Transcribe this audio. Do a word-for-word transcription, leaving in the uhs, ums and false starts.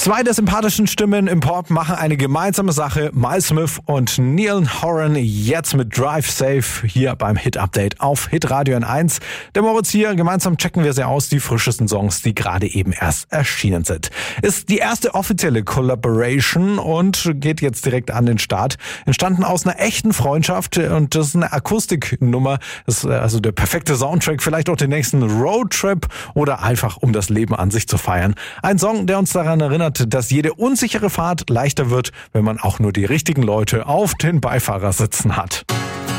Zwei der sympathischen Stimmen im Pop machen eine gemeinsame Sache. Miles Smith und Niall Horan jetzt mit Drive Safe hier beim Hit Update auf Hitradio N eins. Der Moritz hier, gemeinsam checken wir sie aus, die frischesten Songs, die gerade eben erst erschienen sind. Ist die erste offizielle Collaboration und geht jetzt direkt an den Start. Entstanden aus einer echten Freundschaft und das ist eine Akustiknummer. Das ist also der perfekte Soundtrack, vielleicht auch den nächsten Roadtrip oder einfach um das Leben an sich zu feiern. Ein Song, der uns daran erinnert, dass jede unsichere Fahrt leichter wird, wenn man auch nur die richtigen Leute auf den Beifahrersitz hat.